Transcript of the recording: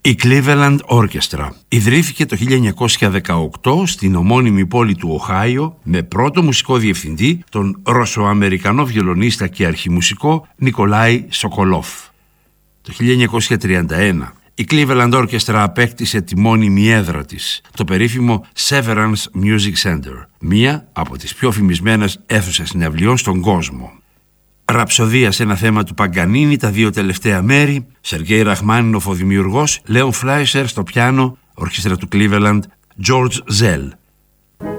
Η Cleveland Orchestra ιδρύθηκε το 1918 στην ομώνυμη πόλη του Οχάιο με πρώτο μουσικό διευθυντή τον Ρωσοαμερικανό βιολονίστα και αρχιμουσικό Νικολάι Σοκολόφ. Το 1931 η Cleveland Orchestra απέκτησε τη μόνιμη έδρα της, το περίφημο Severance Music Center, μία από τις πιο φημισμένες αίθουσες συναυλιών στον κόσμο. Ραψοδία σε ένα θέμα του Παγκανίνη, τα δύο τελευταία μέρη, Σεργέι Ραχμάνινοφ ο δημιουργός, Λέον Φλάισερ στο πιάνο, ορχήστρα του Cleveland, George Zell.